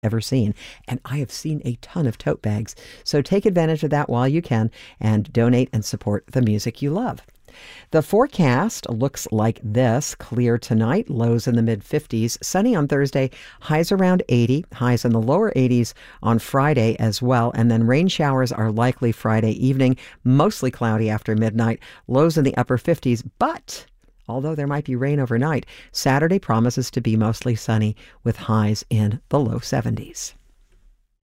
ever seen. And I have seen a ton of tote bags. So take advantage of that while you can and donate and support the music you love. The forecast looks like this. Clear tonight, lows in the mid-50s. Sunny on Thursday, highs around 80, highs in the lower 80s on Friday as well. And then rain showers are likely Friday evening, mostly cloudy after midnight, lows in the upper 50s. But although there might be rain overnight, Saturday promises to be mostly sunny with highs in the low 70s.